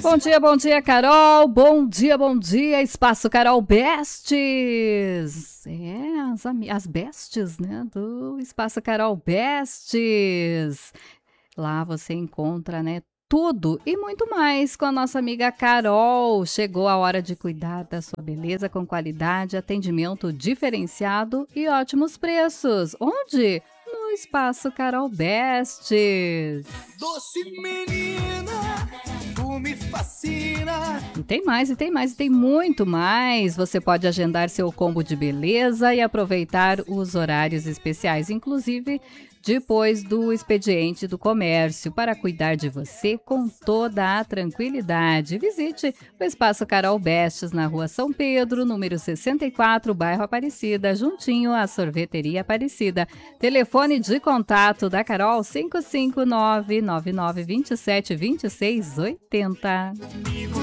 Bom dia, Carol. Bom dia, Espaço Carol Bestes. As bestes, né, do Espaço Carol Bestes. Lá você encontra, né, tudo e muito mais com a nossa amiga Carol. Chegou a hora de cuidar da sua beleza com qualidade, atendimento diferenciado e ótimos preços. Onde? No Espaço Carol Bestes. Doce menina, tu me fascina. E tem muito mais. Você pode agendar seu combo de beleza e aproveitar os horários especiais, inclusive depois do expediente do comércio, para cuidar de você com toda a tranquilidade. Visite o Espaço Carol Bestes na Rua São Pedro, número 64, bairro Aparecida, juntinho à Sorveteria Aparecida. Telefone de contato da Carol 559-9927-2680.